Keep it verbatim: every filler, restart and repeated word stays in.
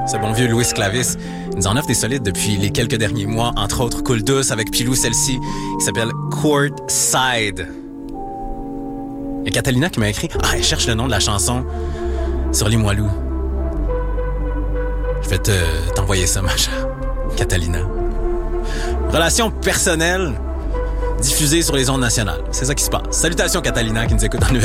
ce bon vieux Louis Clavis, nous en offre des solides depuis les quelques derniers mois, entre autres Cool Douce avec Pilou, celle-ci, qui s'appelle Courtside. Il y a Catalina qui m'a écrit « Ah, elle cherche le nom de la chanson sur les Moilous. » Je vais te, t'envoyer ça, ma chère Catalina. Relation personnelle diffusée sur les ondes nationales. C'est ça qui se passe. Salutations Catalina qui nous écoute en